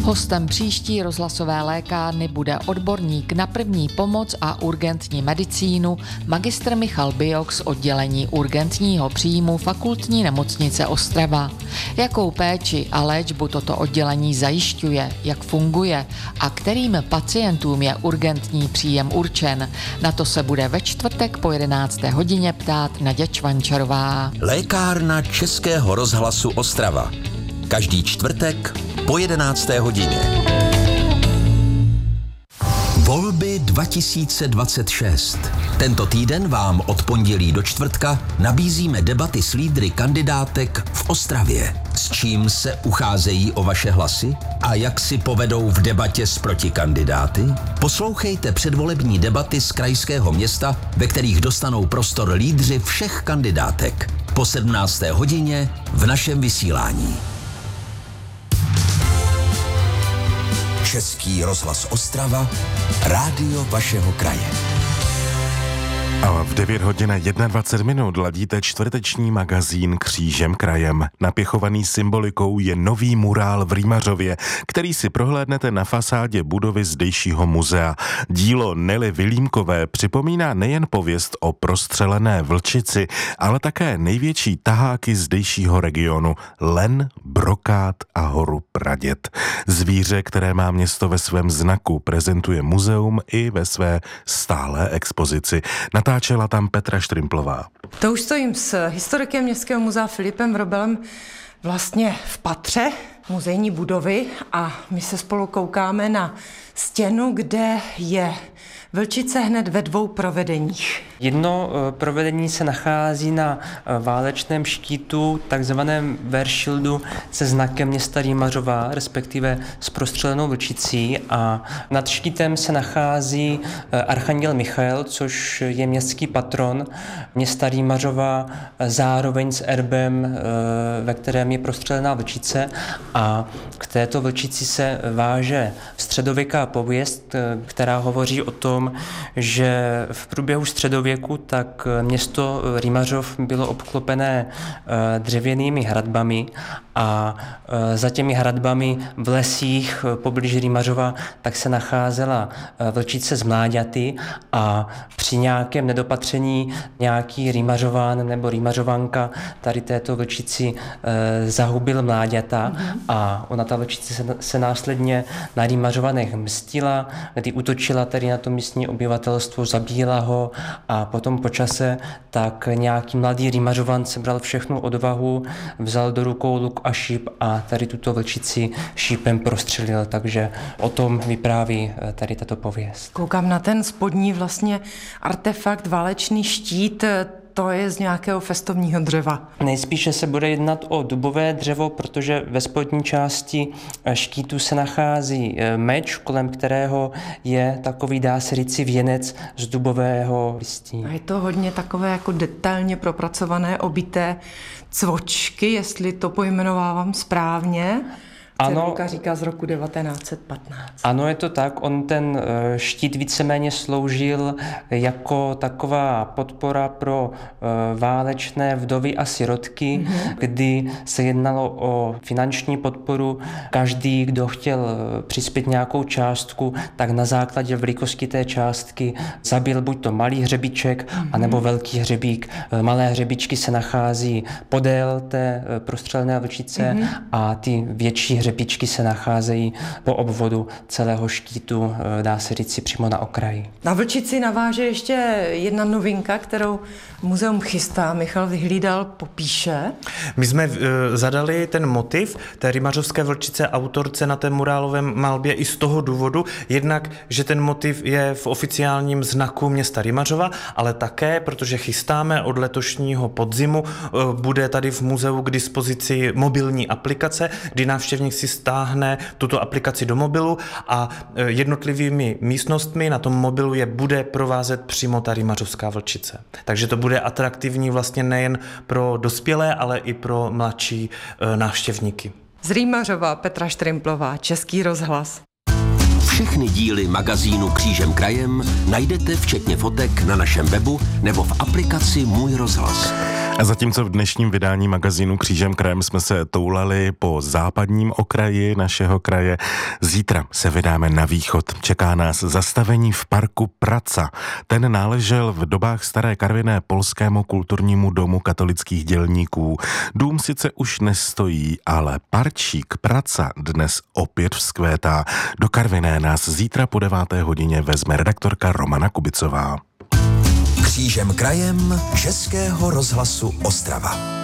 Hostem příští rozhlasové lékárny bude odborník na první pomoc a urgentní medicínu magistr Michal Biok z oddělení urgentního příjmu Fakultní nemocnice Ostrava. Jakou péči a léčbu toto oddělení zajišťuje, jak funguje a kterým pacientům je urgentní příjem určen, na to se bude ve čtvrtek po 11. hodině ptát Naděja Čvančarová. Lékárna Českého rozhlasu Ostrava. Každý čtvrtek po 11. hodině. Volby 2026. Tento týden vám od pondělí do čtvrtka nabízíme debaty s lídry kandidátek v Ostravě. S čím se ucházejí o vaše hlasy a jak si povedou v debatě s protikandidáty? Poslouchejte předvolební debaty z krajského města, ve kterých dostanou prostor lídři všech kandidátek. Po 17. hodině v našem vysílání. Český rozhlas Ostrava, rádio vašeho kraje. A v 9 hodin 21 minut ladíte čtvrteční magazín Křížem krajem. Napěchovaný symbolikou je nový murál v Rýmařově, který si prohlédnete na fasádě budovy zdejšího muzea. Dílo Nely Vilímkové připomíná nejen pověst o prostřelené vlčici, ale také největší taháky zdejšího regionu Len, Brokát a horu Praděd. Zvíře, které má město ve svém znaku, prezentuje muzeum i ve své stálé expozici. Natáčela tam Petra Štrimplová. To už stojím s historikem Městského muzea Filipem Vrobelem vlastně v patře muzejní budovy a my se spolu koukáme na stěnu, kde je vlčice hned ve 2 provedeních. Jedno provedení se nachází na válečném štítu, takzvaném Wehrschildu se znakem města Rýmařova, respektive s prostřelenou vlčicí, a nad štítem se nachází archanděl Michael, což je městský patron města Rýmařova, zároveň s erbem, ve kterém je prostřelená vlčice, a k této vlčici se váže středověká pověst, která hovoří o tom, že v průběhu středověku tak město Rýmařov bylo obklopené dřevěnými hradbami a za těmi hradbami v lesích poblíž Rýmařova tak se nacházela vlčice z mláďaty a při nějakém nedopatření nějaký Rýmařován nebo Rýmařovanka tady této vlčici zahubil mláďata a ona ta vlčice se následně na Rýmařovanech mstila, kdy útočila tady na to místní obyvatelstvo, zabíjela ho a potom po čase tak nějaký mladý Rýmařovan sebral všechnu odvahu, vzal do rukou luk a šíp a tady tuto vlčici šípem prostřelil, takže o tom vypráví tady tato pověst. Koukám na ten spodní vlastně artefakt, válečný štít, to je z nějakého festovního dřeva. Nejspíše se bude jednat o dubové dřevo, protože ve spodní části štítu se nachází meč, kolem kterého je takový, dá se říci, věnec z dubového listí. A je to hodně takové jako detailně propracované, obité cvočky, jestli to pojmenovávám správně. Cedulka říká z roku 1915. Ano, je to tak. On ten štít víceméně sloužil jako taková podpora pro válečné vdovy a sirotky, kdy se jednalo o finanční podporu. Každý, kdo chtěl přispět nějakou částku, tak na základě velikosti té částky zabil buď to malý hřebíček, anebo velký hřebík. Malé hřebíčky se nachází podél té prostřelené vlčice a ty větší hřebíčky se nacházejí po obvodu celého štítu, dá se říct si přímo na okraji. Na vlčici naváže ještě jedna novinka, kterou muzeum chystá. Michal Vyhlídal popíše. My jsme zadali ten motiv té rýmařovské vlčice autorce na té murálovém malbě i z toho důvodu, jednak, že ten motiv je v oficiálním znaku města Rýmařova, ale také, protože chystáme od letošního podzimu, bude tady v muzeu k dispozici mobilní aplikace, kdy návštěvník si stáhne tuto aplikaci do mobilu a jednotlivými místnostmi na tom mobilu je bude provázet přímo ta rýmařovská vlčice. Takže to bude atraktivní vlastně nejen pro dospělé, ale i pro mladší návštěvníky. Z Rýmařova Petra Štrimplová, Český rozhlas. Všechny díly magazínu Křížem krajem najdete včetně fotek na našem webu nebo v aplikaci Můj rozhlas. A zatímco v dnešním vydání magazínu Křížem krajem jsme se toulali po západním okraji našeho kraje, zítra se vydáme na východ. Čeká nás zastavení v parku Praca. Ten náležel v dobách staré Karviné Polskému kulturnímu domu katolických dělníků. Dům sice už nestojí, ale parčík Praca dnes opět vzkvétá. Do Karviné nás zítra po 9. hodině vezme redaktorka Romana Kubicová. Křížem krajem Českého rozhlasu Ostrava.